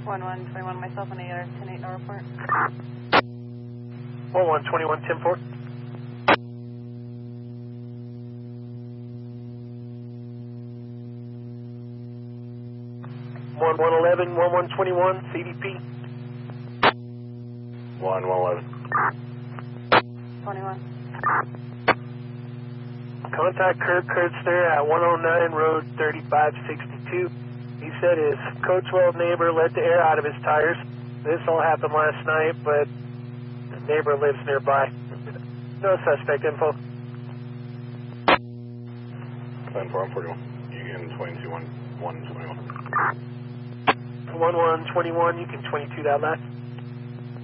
1121, myself and AR 10-8, no report. 1121, 10-4. 1111, 1121, CDP. 1111. 21. Contact Kirk Kurtzner at 109 Road 3562. He said his Coachwell neighbor let the air out of his tires. This all happened last night, but the neighbor lives nearby. No suspect info. 10-4, 41. You can 22-1, 121. 1121, you can 22 that last.